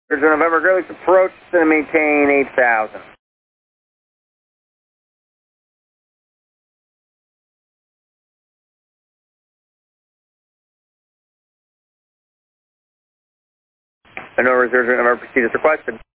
November, Great Lakes approach to maintain 8,000. I know November, proceed as requested.